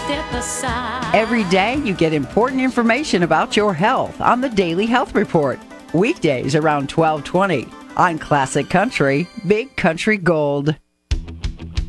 step aside. Every day you get important information about your health on the Daily Health Report. Weekdays around 12:20 on Classic Country, Big Country Gold.